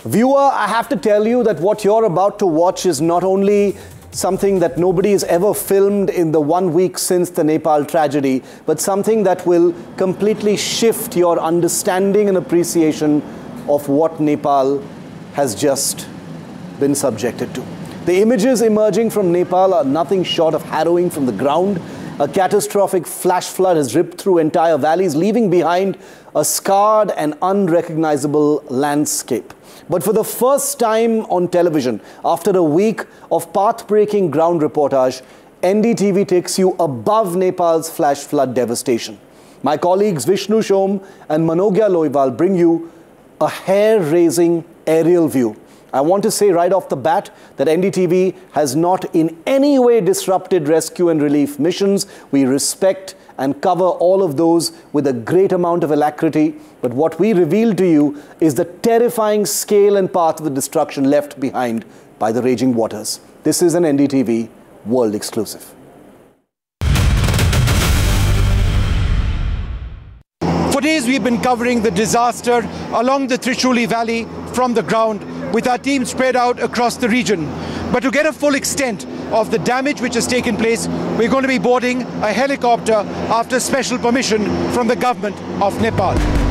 Viewer, I have to tell you that what you're about to watch is not only something that nobody has ever filmed in the 1 week since the Nepal tragedy, but something that will completely shift your understanding and appreciation of what Nepal has just been subjected to. The images emerging from Nepal are nothing short of harrowing from the ground. A catastrophic flash flood has ripped through entire valleys, leaving behind a scarred and unrecognizable landscape. But for the first time on television, after a week of path-breaking ground reportage, NDTV takes you above Nepal's flash flood devastation. My colleagues Vishnu Shom and Manogya Loiwal bring you a hair-raising aerial view. I want to say right off the bat that NDTV has not in any way disrupted rescue and relief missions. We respect and cover all of those with a great amount of alacrity. But what we reveal to you is the terrifying scale and path of the destruction left behind by the raging waters. This is an NDTV World exclusive. For days we've been covering the disaster along the Trishuli Valley from the ground, with our team spread out across the region. But to get a full extent of the damage which has taken place, we're going to be boarding a helicopter after special permission from the government of Nepal.